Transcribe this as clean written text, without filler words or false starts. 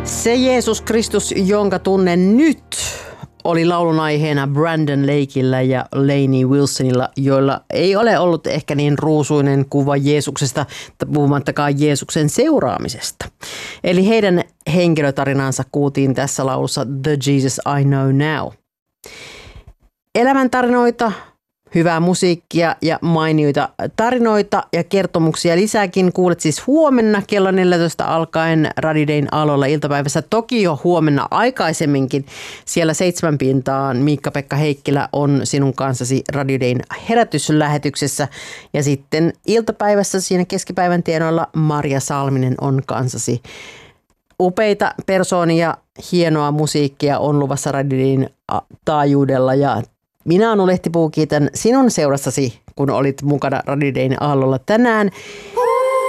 Se Jeesus Kristus, jonka tunnen nyt, oli laulun aiheena Brandon Lakeillä ja Lainey Wilsonilla, joilla ei ole ollut ehkä niin ruusuinen kuva Jeesuksesta, puhumattakaan Jeesuksen seuraamisesta. Eli heidän henkilötarinansa kuultiin tässä laulussa The Jesus I Know Now. Elämäntarinoita, hyvää musiikkia ja mainioita tarinoita ja kertomuksia lisääkin kuulet siis huomenna kello 14 alkaen Radio Dayn aloilla iltapäivässä. Toki jo huomenna aikaisemminkin siellä 7 pintaan Miikka-Pekka Heikkilä on sinun kanssasi Radio Dayn herätyslähetyksessä. Ja sitten iltapäivässä siinä keskipäivän tienoilla Marja Salminen on kanssasi. Upeita persoonia, hienoa musiikkia on luvassa Radio Dayn taajuudella ja minä Anu Lehtipuu kiitän sinun seurassasi, kun olit mukana Radio Dayn aallolla tänään.